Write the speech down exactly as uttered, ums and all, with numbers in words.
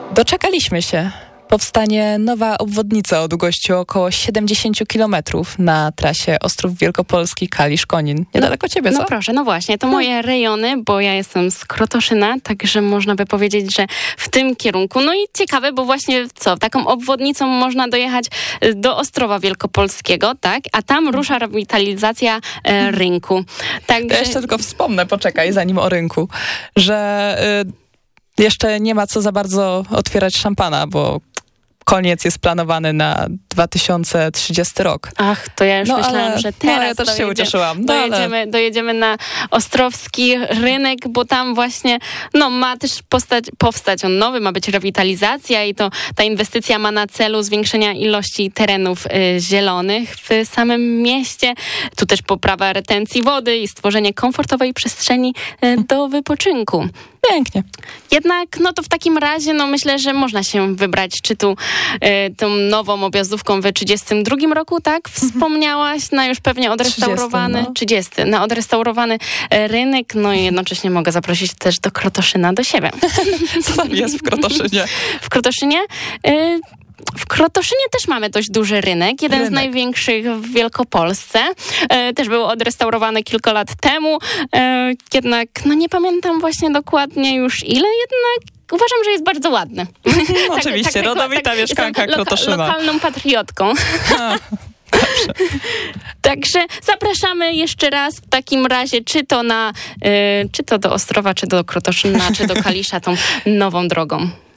Doczekaliśmy się. Powstanie nowa obwodnica o długości około siedemdziesiąt kilometrów na trasie Ostrów Wielkopolski, Kalisz, Konin. Niedaleko no, ciebie, co? No proszę, no właśnie, to no. moje rejony, bo ja jestem z Krotoszyna, także można by powiedzieć, że w tym kierunku. No i ciekawe, bo właśnie co, taką obwodnicą można dojechać do Ostrowa Wielkopolskiego, tak? A tam rusza rewitalizacja e, rynku. Także... Ja jeszcze tylko wspomnę, poczekaj, zanim o rynku, że y, jeszcze nie ma co za bardzo otwierać szampana, bo koniec jest planowany na dwa tysiące trzydziesty rok. Ach, to ja już no, myślałam, ale, że teraz no, ja też dojedzie, się ucieszyłam. No, dojedziemy, ale... dojedziemy na Ostrowski rynek, bo tam właśnie no, ma też postać, powstać on nowy, ma być rewitalizacja i to ta inwestycja ma na celu zwiększenia ilości terenów y, zielonych w samym mieście. Tu też poprawa retencji wody i stworzenie komfortowej przestrzeni y, do wypoczynku. Pięknie. Jednak, no to w takim razie, no myślę, że można się wybrać, czy tu y, tą nową objazdówką w trzydziestym drugim roku, tak? Wspomniałaś, na już pewnie odrestaurowany, trzydziestym, no. trzydziesty, na odrestaurowany y, rynek, no i jednocześnie mogę zaprosić też do Krotoszyna do siebie. Co tam jest w Krotoszynie? W Krotoszynie? Y, W Krotoszynie też mamy dość duży rynek, jeden rynek. z największych w Wielkopolsce. E, też był odrestaurowany kilka lat temu, e, jednak no nie pamiętam właśnie dokładnie już ile, jednak uważam, że jest bardzo ładny. No, tak, oczywiście, tak, rodowita tak, mieszkanka loka, Krotoszyna. Lokalną patriotką. A. Dobrze. Także zapraszamy jeszcze raz w takim razie, czy to na, y, czy to do Ostrowa, czy do Krotoszyna, czy do Kalisza tą nową drogą.